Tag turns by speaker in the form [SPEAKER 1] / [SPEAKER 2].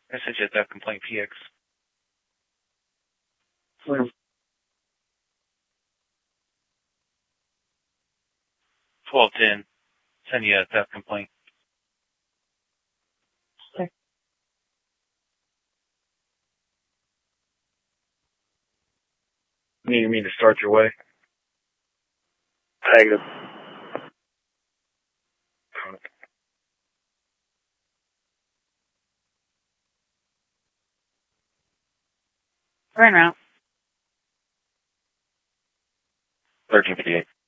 [SPEAKER 1] Message at that complaint PX. 1210. Send you a theft complaint.
[SPEAKER 2] Okay.
[SPEAKER 1] You need me to start your way?
[SPEAKER 3] Negative.
[SPEAKER 2] Right now.
[SPEAKER 1] 1358.